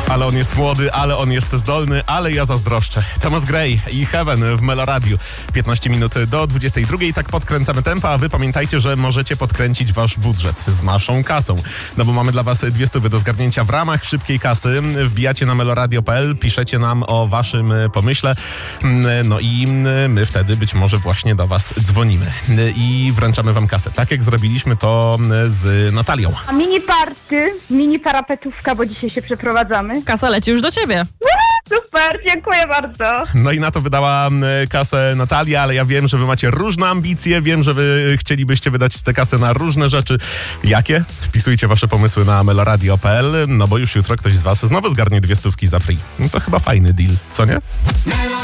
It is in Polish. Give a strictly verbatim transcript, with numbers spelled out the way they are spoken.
Ale on jest młody, ale on jest zdolny, ale ja zazdroszczę. Thomas Gray i Heaven w Meloradiu. piętnaście minut do dwudziestej drugiej. Tak podkręcamy tempa, a wy pamiętajcie, że możecie podkręcić wasz budżet z naszą kasą. No bo mamy dla was dwie stówy do zgarnięcia w ramach szybkiej kasy. Wbijacie na meloradio kropka p l, piszecie nam o waszym pomyśle. No i my wtedy być może właśnie do was dzwonimy. I wręczamy wam kasę. Tak jak zrobiliśmy to z Natalią. A mini party, mini parapetówka, bo dzisiaj się przeprowadzamy. Kasa leci już do ciebie. Super, dziękuję bardzo. No i na to wydała kasę Natalia, ale ja wiem, że wy macie różne ambicje, wiem, że wy chcielibyście wydać tę kasę na różne rzeczy. Jakie? Wpisujcie wasze pomysły na meloradio kropka p l, no bo już jutro ktoś z was znowu zgarnie dwie stówki za free. No to chyba fajny deal, co nie?